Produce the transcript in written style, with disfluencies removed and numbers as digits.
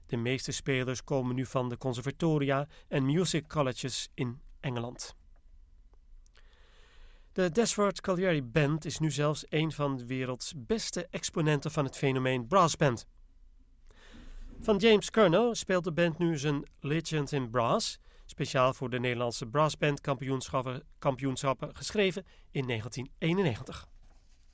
De meeste spelers komen nu van de conservatoria en music colleges in Engeland. De Dashworth Colliery Band is nu zelfs een van de werelds beste exponenten van het fenomeen brassband. Van James Curnow speelt de band nu zijn Legend in Brass, speciaal voor de Nederlandse brassband kampioenschappen geschreven in 1991.